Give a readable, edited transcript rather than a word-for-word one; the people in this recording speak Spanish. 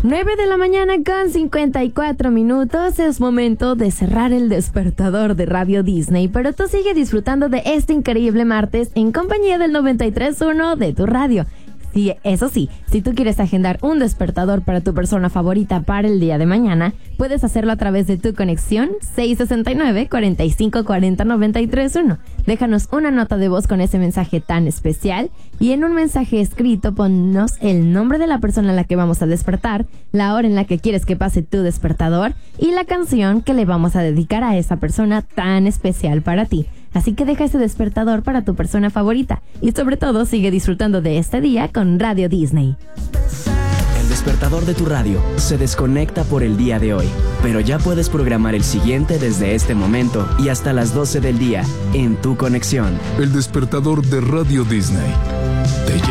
9 de la mañana con 54 minutos. Es momento de cerrar el despertador de Radio Disney, pero tú sigue disfrutando de este increíble martes en compañía del 93.1 de tu radio. Sí, eso sí, si tú quieres agendar un despertador para tu persona favorita para el día de mañana, puedes hacerlo a través de tu conexión 669-4540-931. Déjanos una nota de voz con ese mensaje tan especial y en un mensaje escrito ponnos el nombre de la persona a la que vamos a despertar, la hora en la que quieres que pase tu despertador y la canción que le vamos a dedicar a esa persona tan especial para ti. Así que deja ese despertador para tu persona favorita y sobre todo sigue disfrutando de este día con Radio Disney. El despertador de tu radio se desconecta por el día de hoy, pero ya puedes programar el siguiente desde este momento y hasta las 12 del día en tu conexión. El despertador de Radio Disney.